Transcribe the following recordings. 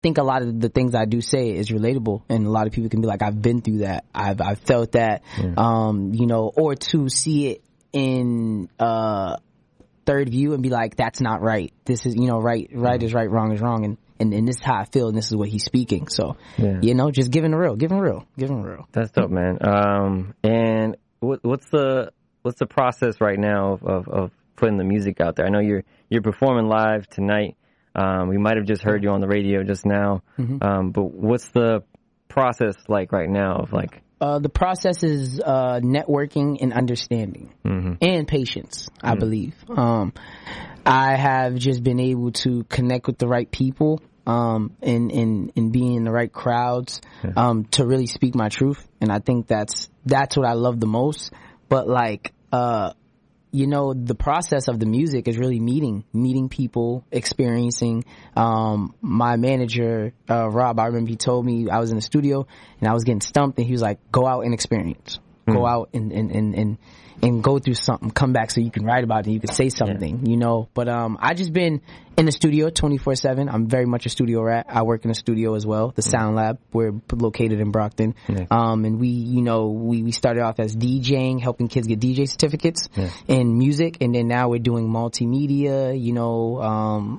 think a lot of the things I do say is relatable, and a lot of people can be like, I've been through that. I've felt that, you know, or to see it in, third view and be like, that's not right. This is, you know, right is right, wrong is wrong. And this is how I feel, and this is what he's speaking. So, you know, just giving the real. That's dope, man. And what's the process right now of putting the music out there? I know you're performing live tonight. We might have just heard you on the radio just now. But what's the process like right now of like? The process is networking and understanding and patience, I believe. I have just been able to connect with the right people and be in the right crowds to really speak my truth. And I think that's what I love the most. But like, you know, the process of the music is really meeting people, experiencing. My manager, Rob, I remember he told me I was in the studio and I was getting stumped, and he was like, go out and experience. Go out and go through something, come back so you can write about it, you can say something, you know. But I just been in the studio 24/7. I'm very much a studio rat. I work in a studio as well, the Sound Lab. We're located in Brockton. And we started off as DJing, helping kids get DJ certificates in music, and then now we're doing multimedia, you know,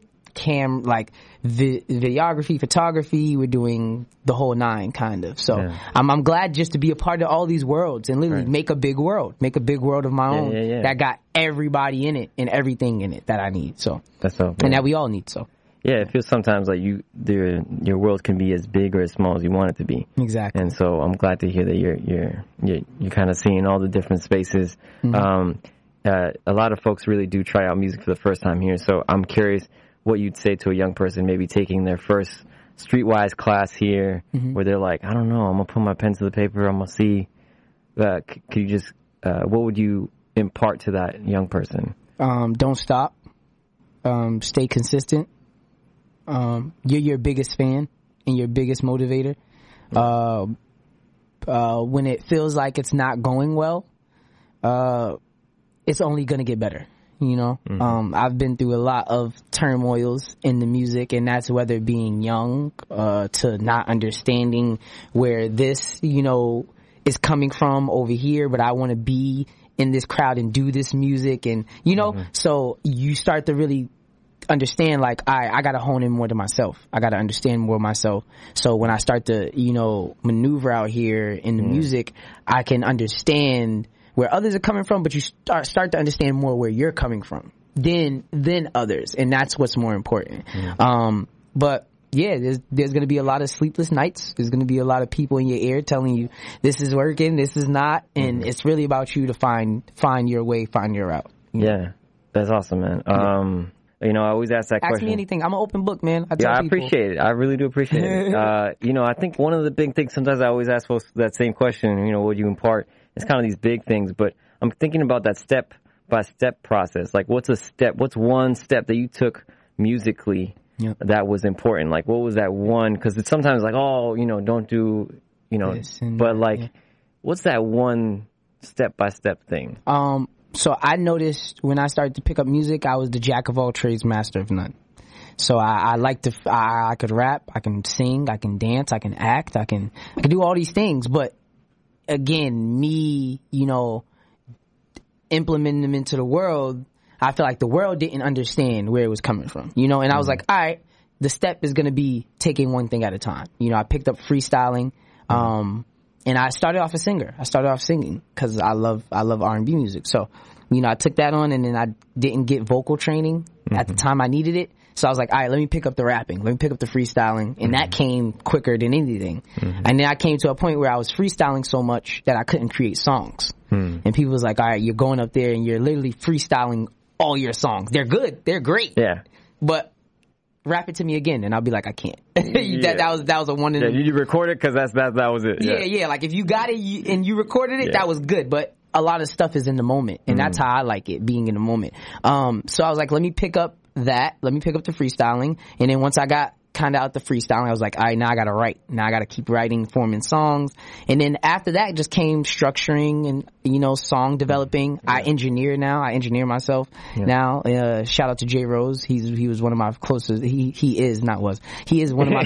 videography, photography. We're doing the whole nine, kind of. So I'm glad just to be a part of all these worlds and literally make a big world of my own that got everybody in it and everything in it that I need. So that's so, and that we all need. So it feels sometimes like your world can be as big or as small as you want it to be. Exactly. And so I'm glad to hear that you're kind of seeing all the different spaces. A lot of folks really do try out music for the first time here. So I'm curious what you'd say to a young person maybe taking their first Streetwise class here, where they're like, I don't know, I'm going to put my pen to the paper, I'm going to see. Could you just, what would you impart to that young person? Don't stop. Stay consistent. You're your biggest fan and your biggest motivator. When it feels like it's not going well, it's only going to get better. You know, I've been through a lot of turmoils in the music, and that's whether being young, to not understanding where this, you know, is coming from over here, but I want to be in this crowd and do this music, and, you know, so you start to really understand, like, I got to hone in more to myself. I got to understand more myself. So when I start to, you know, maneuver out here in the music, I can understand where others are coming from, but you start to understand more where you're coming from than others, and that's what's more important. But yeah, there's going to be a lot of sleepless nights. There's going to be a lot of people in your ear telling you this is working, this is not, and it's really about you to find your way, find your route. Yeah, that's awesome, man. You know, I always ask that question. Ask me anything. I'm an open book, man. I appreciate it. I really do appreciate it. You know, I think one of the big things, sometimes I always ask folks that same question, you know, what do you impart? It's kind of these big things, but I'm thinking about that step-by-step process. Like, what's one step that you took musically that was important? Like, what was that one? Because it's sometimes like, oh, you know, don't do, you know, but like, what's that one step-by-step thing? So I noticed when I started to pick up music, I was the jack of all trades, master of none. So I could rap, I can sing, I can dance, I can act, I can do all these things, but again, me, you know, implementing them into the world, I feel like the world didn't understand where it was coming from, you know, and I was like, all right, the step is going to be taking one thing at a time. You know, I picked up freestyling, and I started off a singer. I started off singing because I love R&B music. So, you know, I took that on, and then I didn't get vocal training at the time I needed it. So I was like, all right, let me pick up the rapping. Let me pick up the freestyling. And that came quicker than anything. And then I came to a point where I was freestyling so much that I couldn't create songs. And people was like, all right, you're going up there and you're literally freestyling all your songs. They're good. They're great. Yeah. But rap it to me again. And I'll be like, I can't. that was a one in a... you record it because that was it. Yeah. Like if you got it and you recorded it, that was good. But a lot of stuff is in the moment. And that's how I like it, being in the moment. So I was like, let me pick up the freestyling, and then once I got kind of out the freestyling. I was like, all right, now I got to write. Now I got to keep writing, forming songs. And then after that just came structuring and, you know, song developing. I engineer now. I engineer myself now. Shout out to Jay Rose. He was one of my closest. He is one of my